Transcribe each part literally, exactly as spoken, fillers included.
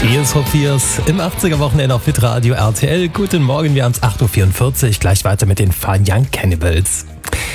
Tears for Fears im achtziger-Wochenende auf Hitradio R T L. Guten Morgen, wir haben es acht Uhr vierundvierzig. Gleich weiter mit den Fun Young Cannibals.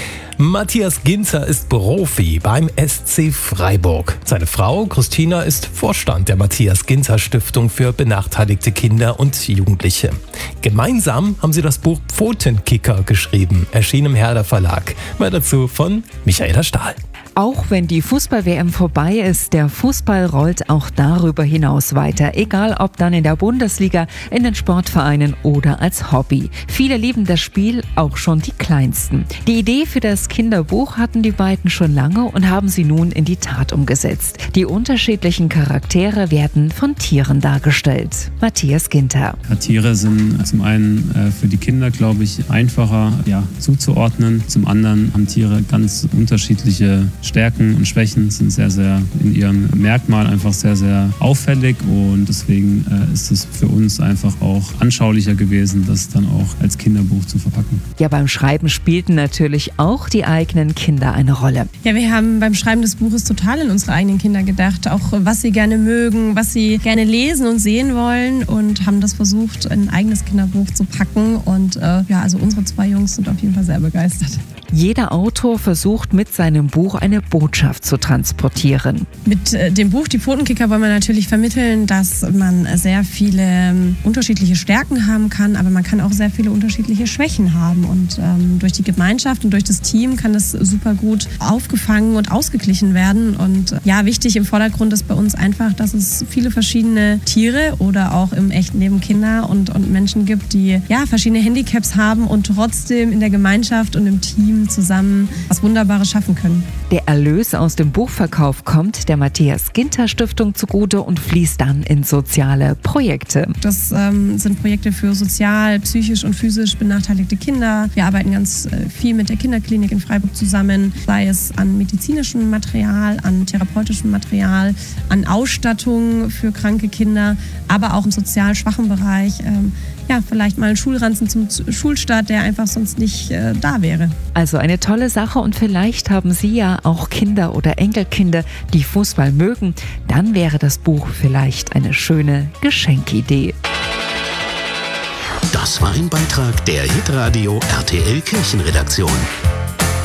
Matthias Ginter ist Profi beim S C Freiburg. Seine Frau Christina ist Vorstand der Matthias Ginter Stiftung für benachteiligte Kinder und Jugendliche. Gemeinsam haben sie das Buch Pfotenkicker geschrieben, erschien im Herder Verlag. Mehr dazu von Michaela Stahl. Auch wenn die Fußball-W M vorbei ist, der Fußball rollt auch darüber hinaus weiter. Egal ob dann in der Bundesliga, in den Sportvereinen oder als Hobby. Viele lieben das Spiel, auch schon die Kleinsten. Die Idee für das Kinderbuch hatten die beiden schon lange und haben sie nun in die Tat umgesetzt. Die unterschiedlichen Charaktere werden von Tieren dargestellt. Matthias Ginter. Ja, Tiere sind zum einen äh, für die Kinder, glaube ich, einfacher ja, zuzuordnen. Zum anderen haben Tiere ganz unterschiedliche Stärken und Schwächen, sind sehr, sehr in ihrem Merkmal einfach sehr, sehr auffällig und deswegen äh, ist es für uns einfach auch anschaulicher gewesen, das dann auch als Kinderbuch zu verpacken. Ja, beim Schreiben spielten natürlich auch die eigenen Kinder eine Rolle. Ja, wir haben beim Schreiben des Buches total in unsere eigenen Kinder gedacht, auch was sie gerne mögen, was sie gerne lesen und sehen wollen und haben das versucht, ein eigenes Kinderbuch zu packen und äh, ja, also unsere zwei Jungs sind auf jeden Fall sehr begeistert. Jeder Autor versucht mit seinem Buch eine Botschaft zu transportieren. Mit äh, dem Buch Die Pfotenkicker wollen wir natürlich vermitteln, dass man sehr viele ähm, unterschiedliche Stärken haben kann, aber man kann auch sehr viele unterschiedliche Schwächen haben. Und ähm, durch die Gemeinschaft und durch das Team kann das super gut aufgefangen und ausgeglichen werden. Und äh, ja, wichtig im Vordergrund ist bei uns einfach, dass es viele verschiedene Tiere oder auch im echten Leben Kinder und, und Menschen gibt, die ja verschiedene Handicaps haben und trotzdem in der Gemeinschaft und im Team zusammen was Wunderbares schaffen können. Der Erlös aus dem Buchverkauf kommt der Matthias Ginter Stiftung zugute und fließt dann in soziale Projekte. Das ähm, sind Projekte für sozial, psychisch und physisch benachteiligte Kinder. Wir arbeiten ganz äh, viel mit der Kinderklinik in Freiburg zusammen, sei es an medizinischem Material, an therapeutischem Material, an Ausstattung für kranke Kinder, aber auch im sozial schwachen Bereich. Ähm, ja, vielleicht mal einen Schulranzen zum Schulstart, der einfach sonst nicht äh, da wäre. Also eine tolle Sache und vielleicht haben Sie ja auch Kinder oder Enkelkinder, die Fußball mögen. Dann wäre das Buch vielleicht eine schöne Geschenkidee. Das war ein Beitrag der Hitradio R T L Kirchenredaktion.